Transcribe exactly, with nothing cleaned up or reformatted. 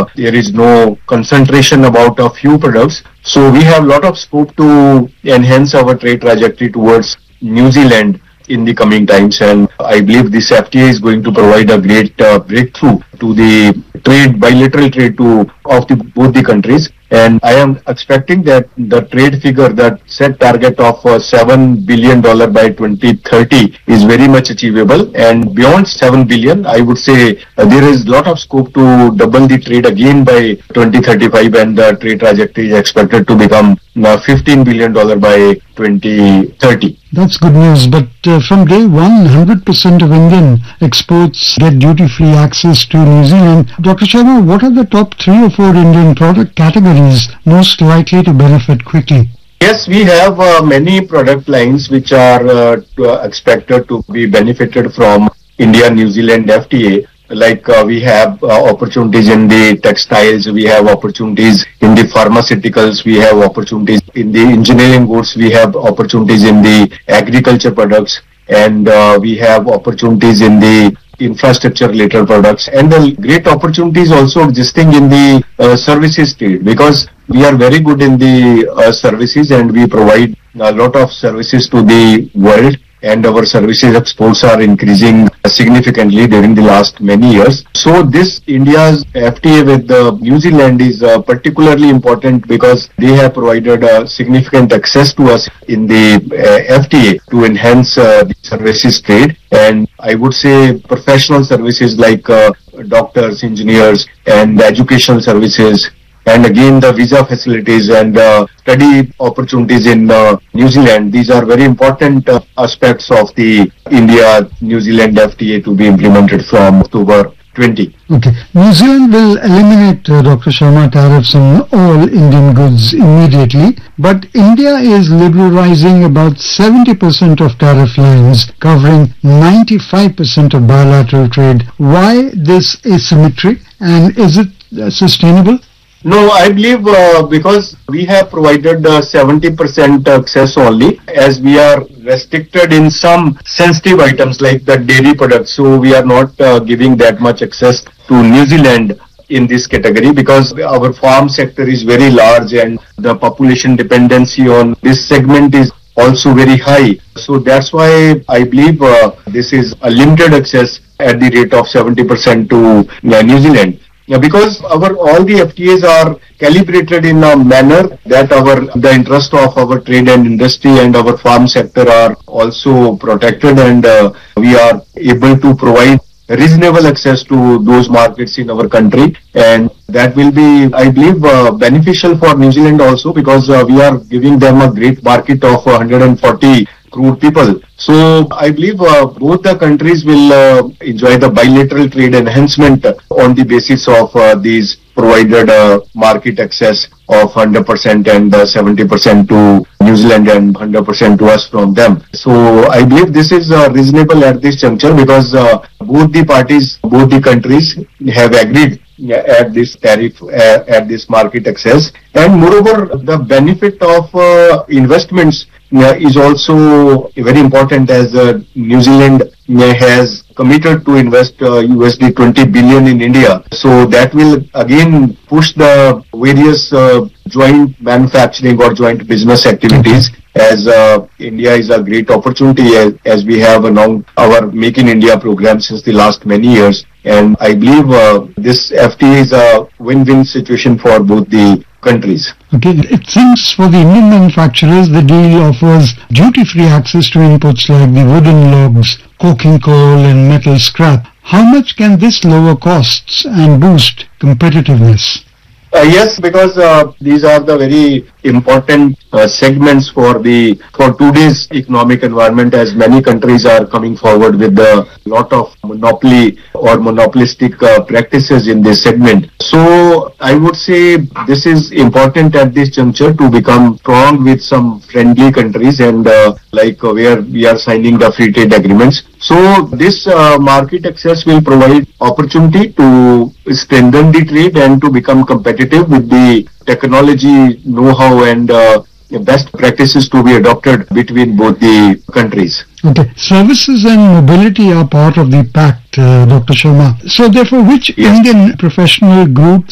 uh, there is no concentration about a few products. So we have a lot of scope to enhance our trade trajectory towards New Zealand in the coming times, and I believe this F T A is going to provide a great uh, breakthrough to the trade, bilateral trade to of the, both the countries. And I am expecting that the trade figure, that set target of uh, seven billion dollars by twenty thirty is very much achievable. And beyond seven billion, I would say uh, there is a lot of scope to double the trade again by twenty thirty-five, and the trade trajectory is expected to become uh, fifteen billion dollars by twenty thirty. That's good news. But uh, from day one, one hundred percent of Indian exports get duty-free access to New Zealand. Doctor Sharma, what are the top three or four Indian product categories most likely to benefit quickly? Yes, we have uh, many product lines which are uh, to, uh, expected to be benefited from India-New Zealand F T A. Like uh, we have uh, opportunities in the textiles, we have opportunities in the pharmaceuticals, we have opportunities in the engineering goods, we have opportunities in the agriculture products, and uh, we have opportunities in the infrastructure related products, and the great opportunities also existing in the uh, services trade, because we are very good in the uh, services and we provide a lot of services to the world, and our services exports are increasing significantly during the last many years. So this India's F T A with uh, New Zealand is uh, particularly important because they have provided uh, significant access to us in the uh, F T A to enhance uh, the services trade. And I would say professional services like uh, doctors, engineers, and educational services, and again the visa facilities and uh, study opportunities in uh, New Zealand. These are very important uh, aspects of the India-New Zealand F T A to be implemented from October twentieth. Okay. New Zealand will eliminate, uh, Doctor Sharma, tariffs on all Indian goods immediately, but India is liberalizing about seventy percent of tariff lines, covering ninety-five percent of bilateral trade. Why this asymmetry, and is it uh, sustainable? No, I believe uh, because we have provided uh, seventy percent access only, as we are restricted in some sensitive items like the dairy products. So we are not uh, giving that much access to New Zealand in this category because our farm sector is very large and the population dependency on this segment is also very high. So that's why I believe uh, this is a limited access at the rate of seventy percent to uh, New Zealand. Yeah, because our all the F T As are calibrated in a manner that our the interest of our trade and industry and our farm sector are also protected, and uh, we are able to provide reasonable access to those markets in our country, and that will be, I believe, uh, beneficial for New Zealand also, because uh, we are giving them a great market of one hundred forty crore people. So I believe uh, both the countries will uh, enjoy the bilateral trade enhancement on the basis of uh, these provided uh, market access of one hundred percent and uh, seventy percent to New Zealand and one hundred percent to us from them. So I believe this is uh, reasonable at this juncture because uh, both the parties, both the countries have agreed at this tariff, uh, at this market access, and moreover the benefit of uh, investments uh, is also very important, as uh, New Zealand uh, has committed to invest uh, U S D twenty billion in India. So that will again push the various uh, joint manufacturing or joint business activities, as uh, India is a great opportunity, as, as we have announced our Make in India program since the last many years. And I believe uh, this F T A is a win-win situation for both the countries. Okay, it seems for the Indian manufacturers the deal offers duty-free access to inputs like the wooden logs, coking coal and metal scrap. How much can this lower costs and boost competitiveness? Uh, yes, because uh, these are the very important uh, segments for the for today's economic environment, as many countries are coming forward with a lot of monopoly or monopolistic uh, practices in this segment. So I would say this is important at this juncture to become strong with some friendly countries, and uh, like uh, where we are signing the free trade agreements. So this uh, market access will provide opportunity to strengthen the trade and to become competitive with the technology know-how and uh, best practices to be adopted between both the countries. Okay, services and mobility are part of the pact, uh, Doctor Sharma. So therefore, which yes. Indian professional groups